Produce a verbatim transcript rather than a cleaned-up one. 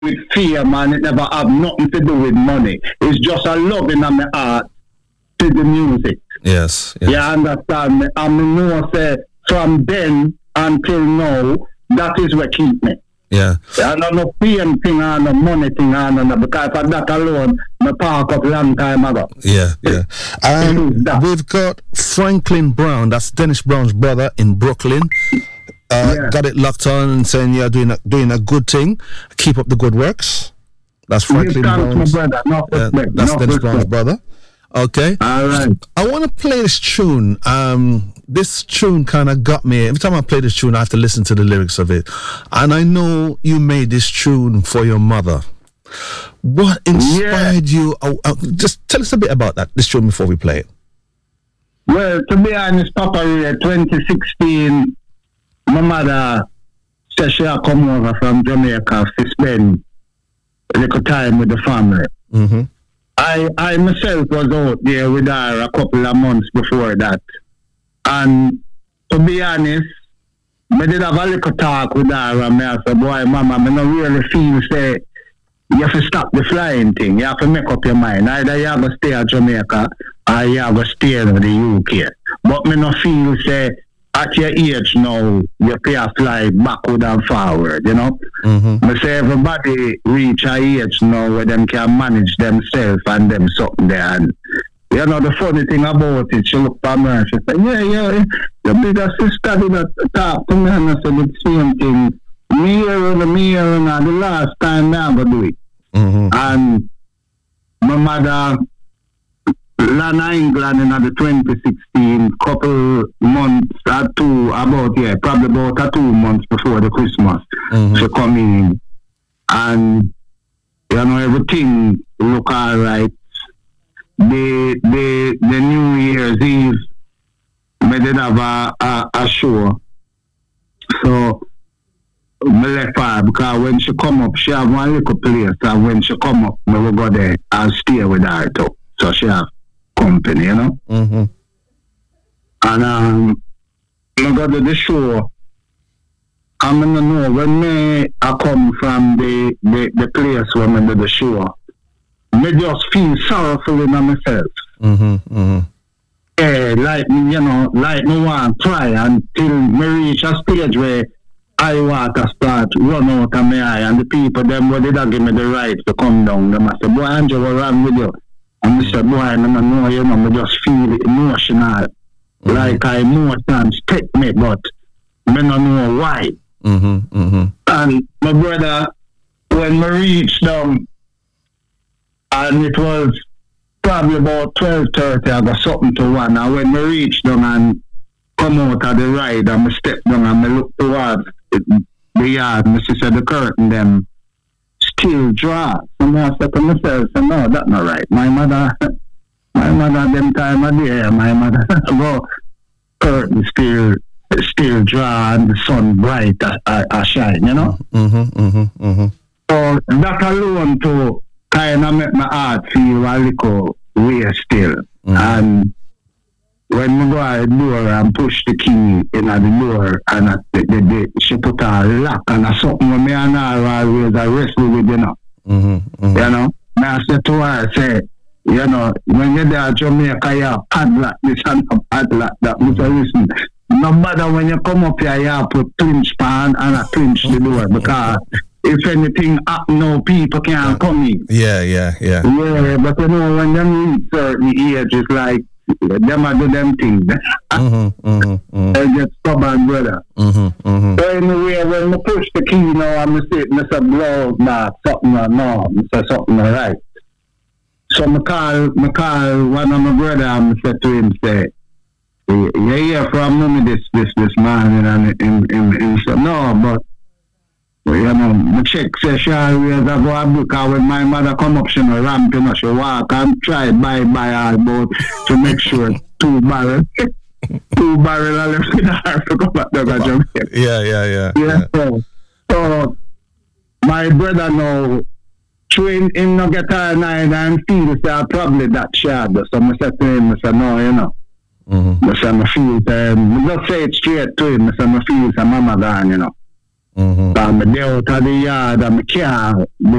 with fame and it never have nothing to do with money. It's just a loving of my heart to the music. Yes. yes. You understand me? And I know say from then until now, that is what keep me. Yeah. I don't know fame thing and no money thing and no, because for that alone, I park up long time ago. Yeah, yeah. Um, we've got Franklin Brown, that's Dennis Brown's brother in Brooklyn. Uh, yeah. Got it locked on and saying you're doing a, doing a good thing. Keep up the good works. That's Franklin Brown's brother. No yeah, respect. That's no Dennis respect. Brown's brother. Okay. All right. I want to play this tune. Um, this tune kind of got me. Every time I play this tune, I have to listen to the lyrics of it. And I know you made this tune for your mother. What inspired yeah. you? Uh, uh, just tell us a bit about that, this tune, before we play it. Well, to be honest, Papa Ray, twenty sixteen, my mother said she had come over from Jamaica to spend a little time with the family. Mm-hmm. I, I myself was out there with her a couple of months before that. And to be honest, I did have a little talk with her and I said, boy, mama, I don't really feel say you have to stop the flying thing. You have to make up your mind. Either you have to stay at Jamaica or you have to stay in the U K. But I don't feel say at your age now, you can fly backward and forward, you know? Mm-hmm. I say everybody reach a age now where them can manage themselves and them something there. And, you know, the funny thing about it, she looked at me and she said, yeah, yeah, your bigger sister did not talk to me and I said the same thing. Me here and me here and the last time I ever do it. Mm-hmm. And my mother land in England in the twenty sixteen, couple months or two, about, yeah, probably about a two months before the Christmas. Mm-hmm. She come in and, you know, everything look all right. The, the, the New Year's Eve, we did have a, a, a show. So, I left her because when she come up, she have one little place, and when she come up, I will go there and stay with her too. So she have company, you know. Mm-hmm. And um, I go to the show. I don't know when me I come from the, the, the place where I do the show, I just feel sorrowful in myself. Mm-hmm. Mm-hmm. Yeah, like me, you know, like me want to try until me reach a stage where I water start run out of my eye, and the people them what did not give me the right to come down. Them I say, boy, Andrew, what's wrong with you? And I said, boy, I don't know, you know, I just feel emotional. Mm-hmm. Like I emotions take me, but I don't know why. Mm-hmm. Mm-hmm. And my brother, when we reached down, and it was probably about twelve thirty, I got something to one. And when we reached down and come out of the ride, and I step down and I look towards the yard, and I see the curtain them still draw. And I said to myself, no, that's not right. My mother, my mother, them time of day, my mother, go curtain still, still draw and the sun bright, I, I shine, you know? Mm-hmm, mm-hmm, mm-hmm. So that alone to kind of make my heart feel a little way still. Mm-hmm. And when we go out the door and push the key in the door, and I, the, the, the, she put a lock and a something with me and her always I wrestle with, you know. Mm-hmm, mm-hmm. You know, I said to her, I say, you know, when you're there at Jamaica, you have padlock this and a padlock that. Mm-hmm. So listen, no matter when you come up here, you have to clinch pan and a clinch the door, because if anything happen now, people can't come in. Yeah, yeah, yeah. Yeah, but you know, when them reach certain age, it's like, them a do them things. Mm-hmm, mm-hmm, mm-hmm. They get stubborn, brother. Mm-hmm, mm-hmm. So anyway, when I push the key now, I'm say, I say, blow, nah, something or no, I say something all right. So I call, I call one of my brother and I said to him, say, you hear from me this, this, this man, and he said, no, but well, you know, my check says she always I go a book, and when my mother come up, she no ramp, you know, she walk and try buy buy her boat to make sure two barrel, two barrel are left in her to come back to Jamaica. Yeah, yeah, yeah. Yeah. yeah. So, so my brother now, train him no get her nine and feel say probably that shard. So I said to him, I said, no, you know. Mm-hmm. I said, I feel, um, I just say it straight to him, I said, I feel, say, mama gone, you know. Mm-hmm. I'm out of the yard and I can't